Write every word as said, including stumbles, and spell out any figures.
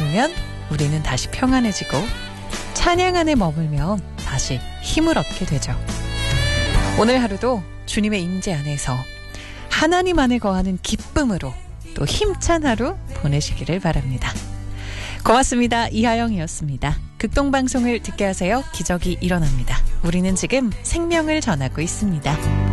머물면 우리는 다시 평안해지고 찬양 안에 머물면 다시 힘을 얻게 되죠. 오늘 하루도 주님의 임재 안에서 하나님 안에 거하는 기쁨으로 또 힘찬 하루 보내시기를 바랍니다. 고맙습니다. 이하영이었습니다. 극동방송을 듣게 하세요. 기적이 일어납니다. 우리는 지금 생명을 전하고 있습니다.